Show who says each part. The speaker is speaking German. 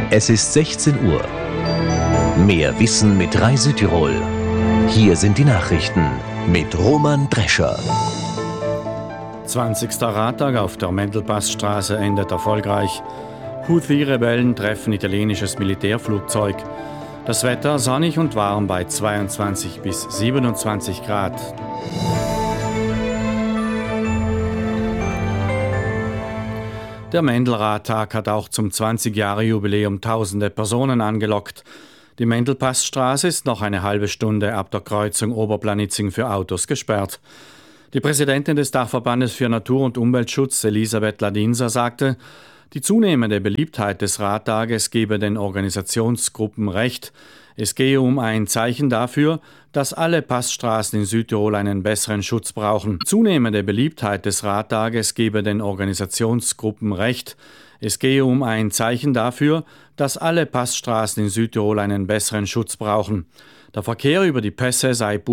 Speaker 1: Es ist 16 Uhr. Mehr Wissen mit Rai Südtirol. Hier sind die Nachrichten mit Roman Drescher.
Speaker 2: 20. Radtag auf der Mendelpassstraße endet erfolgreich. Houthi-Rebellen treffen italienisches Militärflugzeug. Das Wetter sonnig und warm bei 22 bis 27 Grad. Der Mendel-Radtag hat auch zum 20-Jahre-Jubiläum tausende Personen angelockt. Die Mendelpassstraße ist noch eine halbe Stunde ab der Kreuzung Oberplanitzing für Autos gesperrt. Die Präsidentin des Dachverbandes für Natur- und Umweltschutz, Elisabeth Ladinser, sagte, die zunehmende Beliebtheit des Radtages gebe den Organisationsgruppen recht. Es gehe um ein Zeichen dafür, dass alle Passstraßen in Südtirol einen besseren Schutz brauchen. Zunehmende Beliebtheit des Radtages gebe den Organisationsgruppen recht. Es gehe um ein Zeichen dafür, dass alle Passstraßen in Südtirol einen besseren Schutz brauchen. Der Verkehr über die Pässe sei